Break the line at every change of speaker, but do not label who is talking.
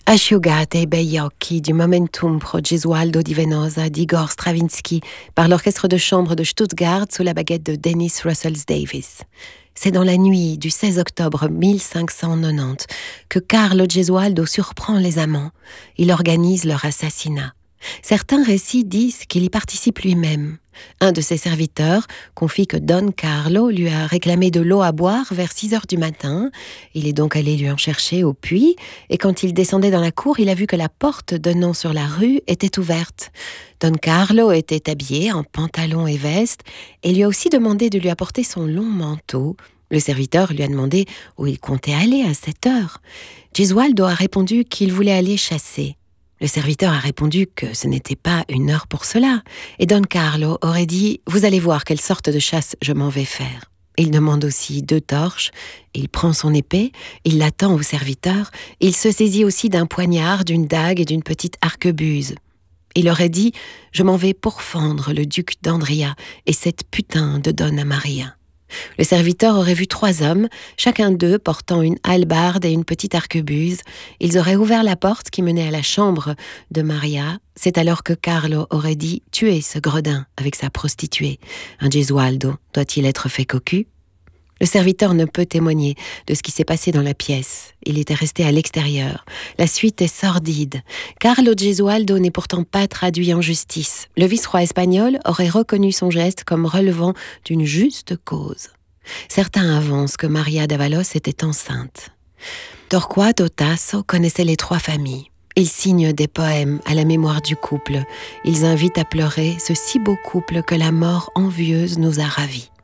Asciugate bei occhi du momentum pro Gesualdo di Venosa d'Igor Stravinsky par l'orchestre de chambre de Stuttgart sous la baguette de Dennis Russell Davies. C'est dans la nuit du 16 octobre 1590 que Carlo Gesualdo surprend les amants. Il organise leur assassinat. Certains récits disent qu'il y participe lui-même. Un de ses serviteurs confie que Don Carlo lui a réclamé de l'eau à boire vers 6 heures du matin. Il est donc allé lui en chercher au puits, et quand il descendait dans la cour, il a vu que la porte donnant sur la rue était ouverte. Don Carlo était habillé en pantalon et veste, et lui a aussi demandé de lui apporter son long manteau. Le serviteur lui a demandé où il comptait aller à cette heure. Gesualdo a répondu qu'il voulait aller chasser. Le serviteur a répondu que ce n'était pas une heure pour cela, et Don Carlo aurait dit « Vous allez voir quelle sorte de chasse je m'en vais faire ». Il demande aussi 2 torches, il prend son épée, il la tend au serviteur, il se saisit aussi d'un poignard, d'une dague et d'une petite arquebuse. Il aurait dit « Je m'en vais pourfendre le duc d'Andria et cette putain de Donna Maria ». Le serviteur aurait vu 3 hommes, chacun d'eux portant une hallebarde et une petite arquebuse. Ils auraient ouvert la porte qui menait à la chambre de Maria. C'est alors que Carlo aurait dit « Tuez ce gredin avec sa prostituée. Un Gesualdo doit-il être fait cocu ?» Le serviteur ne peut témoigner de ce qui s'est passé dans la pièce. Il était resté à l'extérieur. La suite est sordide. Carlo Gesualdo n'est pourtant pas traduit en justice. Le vice-roi espagnol aurait reconnu son geste comme relevant d'une juste cause. Certains avancent que Maria d'Avalos était enceinte. Torquato Tasso connaissait les 3 familles. Ils signent des poèmes à la mémoire du couple. Ils invitent à pleurer ce si beau couple que la mort envieuse nous a ravis.